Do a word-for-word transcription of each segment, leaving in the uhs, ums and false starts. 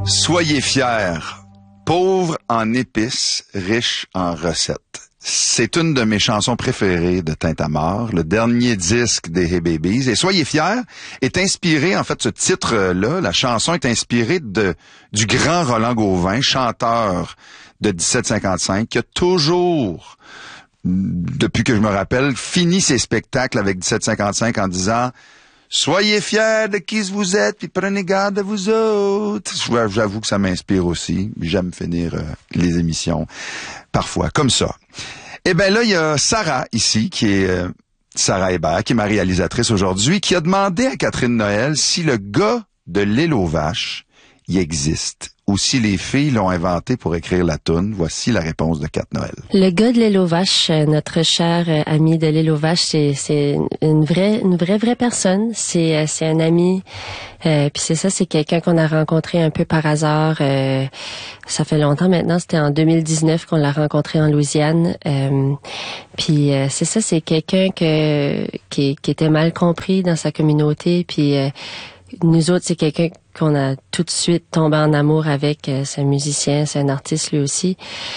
Soyez fiers, pauvres en épices, riches en recettes. C'est une de mes chansons préférées de Tintamarre, le dernier disque des Hey Babies. Et Soyez fiers est inspiré, en fait, ce titre-là, la chanson est inspirée de du grand Roland Gauvin, chanteur de dix-sept cinquante-cinq, qui a toujours, depuis que je me rappelle, fini ses spectacles avec dix-sept cinquante-cinq en disant « Soyez fiers de qui vous êtes, puis prenez garde de vous autres. » J'avoue que ça m'inspire aussi. J'aime finir euh, les émissions parfois comme ça. Eh ben là, il y a Sarah ici, qui est euh, Sarah Hébert, qui est ma réalisatrice aujourd'hui, qui a demandé à Catherine Noël si le gars de l'île aux vaches y existe, ou si les filles l'ont inventé pour écrire la toune. Voici la réponse de Cat Noël. Le gars de l'île aux vaches, notre cher ami de l'île aux vaches, c'est c'est une vraie une vraie vraie personne. C'est c'est un ami. Euh, puis c'est ça, c'est quelqu'un qu'on a rencontré un peu par hasard. Euh, ça fait longtemps maintenant. C'était en deux mille dix-neuf qu'on l'a rencontré en Louisiane. Euh, puis euh, c'est ça, c'est quelqu'un que qui qui était mal compris dans sa communauté. Puis euh, nous autres, c'est quelqu'un qu'on a tout de suite tombé en amour avec. Euh, c'est un musicien, c'est un artiste lui aussi.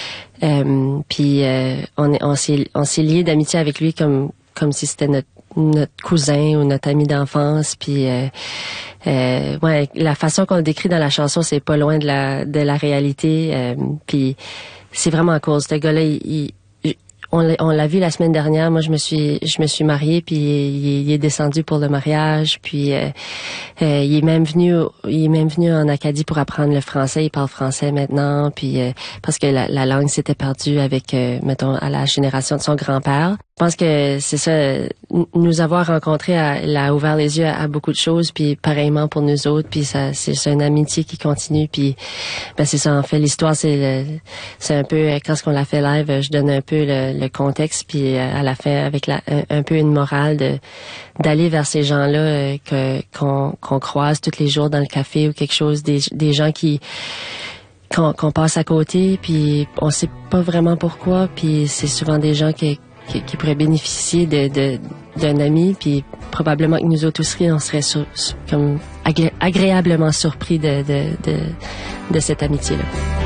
Euh, puis euh, on est, on s'est, on s'est lié d'amitié avec lui comme comme si c'était notre notre cousin ou notre ami d'enfance. Puis euh, euh, ouais, la façon qu'on le décrit dans la chanson, c'est pas loin de la de la réalité. Euh, puis c'est vraiment à cause. Ce gars-là, il, il On l'a, on l'a vu la semaine dernière. Moi, je me suis, je me suis mariée, puis il, il est descendu pour le mariage. Puis euh, euh, il est même venu, il est même venu en Acadie pour apprendre le français. Il parle français maintenant, puis euh, parce que la, la langue s'était perdue avec, euh, mettons, à la génération de son grand-père. Je pense que c'est ça, nous avoir rencontrés, l'a ouvert les yeux à, à beaucoup de choses, puis pareillement pour nous autres, puis ça, c'est, c'est une amitié qui continue, puis ben c'est ça, en fait, l'histoire, c'est le, c'est un peu, quand on l'a fait live, je donne un peu le, le contexte, puis à la fin, avec la, un, un peu une morale de d'aller vers ces gens-là que qu'on, qu'on croise tous les jours dans le café ou quelque chose, des, des gens qui qu'on, qu'on passe à côté, puis on sait pas vraiment pourquoi, puis c'est souvent des gens qui Qui, qui pourrait bénéficier de, de d'un ami, puis probablement que nous autres aussi, on serait sur, sur, comme agré, agréablement surpris de, de, de, de cette amitié-là.